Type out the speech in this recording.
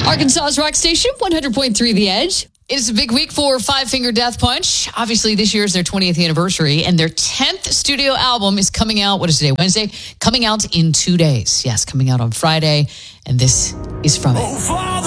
Arkansas's rock station, 100.3 The Edge. It's a big week for Five Finger Death Punch. Obviously, this year is their 20th anniversary, and their 10th studio album is coming out. What is today? Wednesday? Coming out in 2 days. Yes, coming out on Friday, and this is from it. Oh, Father.